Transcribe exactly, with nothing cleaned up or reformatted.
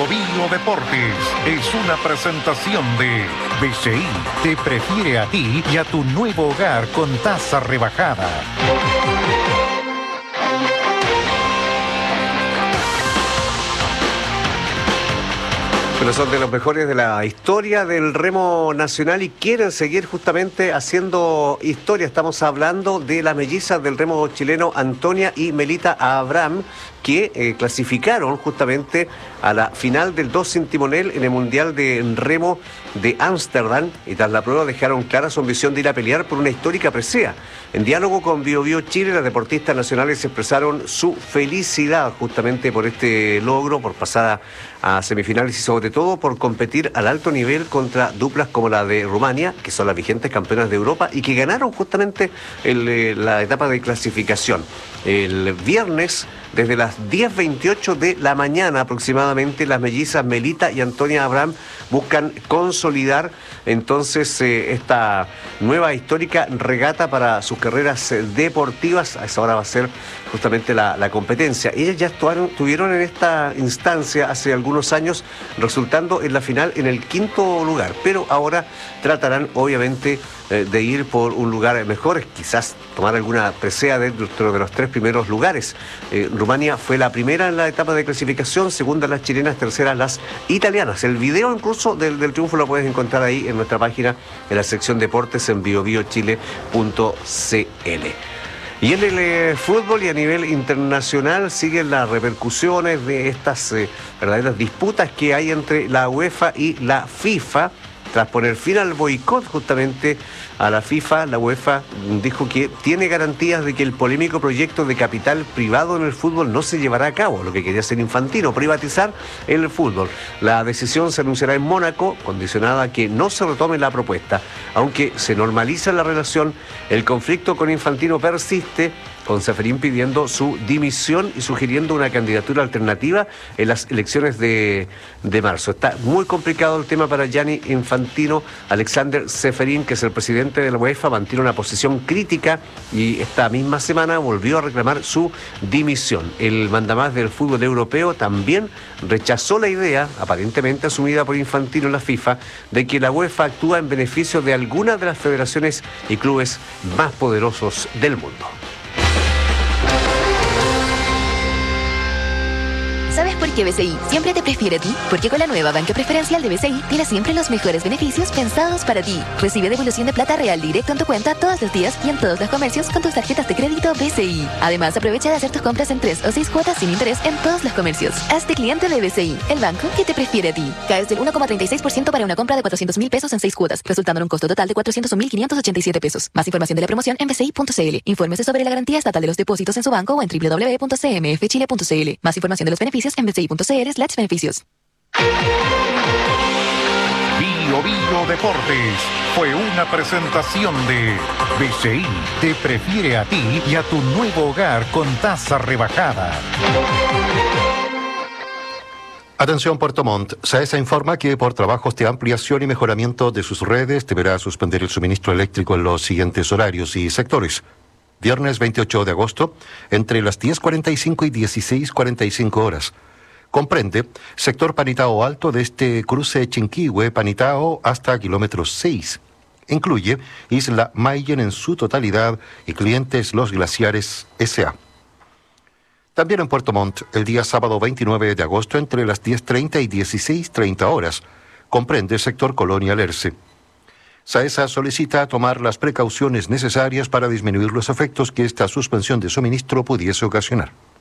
Bio Bio Deportes es una presentación de B C I. Te prefiere a ti y a tu nuevo hogar con tasa rebajada. Pero son de los mejores de la historia del remo nacional y quieren seguir justamente haciendo historia. Estamos hablando de las mellizas del remo chileno Antonia y Melita Abraham, que eh, clasificaron justamente a la final del dos sin timonel en el Mundial de Remo de Ámsterdam, y tras la prueba dejaron clara su ambición de ir a pelear por una histórica presea. En diálogo con Bio Bio Chile, las deportistas nacionales expresaron su felicidad justamente por este logro, por pasar a, a semifinales y sobre todo por competir al alto nivel contra duplas como la de Rumania, que son las vigentes campeonas de Europa y que ganaron justamente el, eh, la etapa de clasificación. El viernes, desde las diez veintiocho de la mañana aproximadamente, las mellizas Melita y Antonia Abraham buscan consolidar entonces eh, esta nueva histórica regata para sus carreras eh, deportivas. A esa hora va a ser justamente la, la competencia. Ellas ya actuaron, estuvieron en esta instancia hace algunos años, resultando en la final en el quinto lugar, pero ahora tratarán obviamente eh, de ir por un lugar mejor, quizás tomar alguna presea dentro de los tres primeros lugares. Eh, Rumania fue la primera en la etapa de clasificación, segunda las chilenas, tercera las italianas. El video incluso del, del triunfo lo puedes encontrar ahí en nuestra página, en la sección deportes en bio bio chile punto c l. Y en el eh, fútbol y a nivel internacional siguen las repercusiones de estas eh, verdaderas disputas que hay entre la UEFA y la FIFA. Tras poner fin al boicot justamente a la FIFA, la UEFA dijo que tiene garantías de que el polémico proyecto de capital privado en el fútbol no se llevará a cabo, lo que quería hacer Infantino, privatizar el fútbol. La decisión se anunciará en Mónaco, condicionada a que no se retome la propuesta. Aunque se normaliza la relación, el conflicto con Infantino persiste, con Ceferín pidiendo su dimisión y sugiriendo una candidatura alternativa en las elecciones de, de marzo. Está muy complicado el tema para Gianni Infantino. Alexander Ceferín, que es el presidente de la UEFA, mantiene una posición crítica y esta misma semana volvió a reclamar su dimisión. El mandamás del fútbol europeo también rechazó la idea, aparentemente asumida por Infantino en la FIFA, de que la UEFA actúa en beneficio de algunas de las federaciones y clubes más poderosos del mundo. ¿Sabes por qué B C I siempre te prefiere a ti? Porque con la nueva banca preferencial de B C I tienes siempre los mejores beneficios pensados para ti. Recibe devolución de plata real directo en tu cuenta todos los días y en todos los comercios con tus tarjetas de crédito B C I. Además, aprovecha de hacer tus compras en tres o seis cuotas sin interés en todos los comercios. Hazte cliente de B C I, el banco que te prefiere a ti. Caes del uno coma treinta y seis por ciento para una compra de cuatrocientos mil pesos en seis cuotas, resultando en un costo total de cuatrocientos un mil quinientos ochenta y siete pesos. Más información de la promoción en b c i punto c l. Infórmese sobre la garantía estatal de los depósitos en su banco o en w w w punto c m f chile punto c l. Más información de los beneficios en b c i punto c l slash beneficios. Bio Bio Deportes fue una presentación de B C I. Te prefiere a ti y a tu nuevo hogar con tasa rebajada. Atención Puerto Montt, SAESA informa que por trabajos de ampliación y mejoramiento de sus redes deberá suspender el suministro eléctrico en los siguientes horarios y sectores. Viernes veintiocho de agosto, entre las diez cuarenta y cinco y dieciséis cuarenta y cinco horas. Comprende sector Panitao Alto desde cruce Chinquihue-Panitao hasta kilómetro seis. Incluye Isla Mayen en su totalidad y clientes Los Glaciares S A También en Puerto Montt, el día sábado veintinueve de agosto, entre las diez treinta y dieciséis treinta horas, comprende sector Colonia Lerce. SAESA solicita tomar las precauciones necesarias para disminuir los efectos que esta suspensión de suministro pudiese ocasionar.